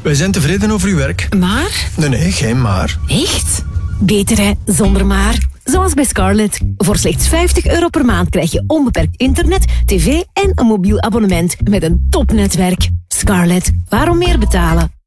Wij zijn tevreden over uw werk. Maar? Nee, geen maar. Echt? Beter hè, zonder maar. Zoals bij Scarlett. Voor slechts €50 per maand krijg je onbeperkt internet, tv en een mobiel abonnement met een topnetwerk. Scarlett, waarom meer betalen?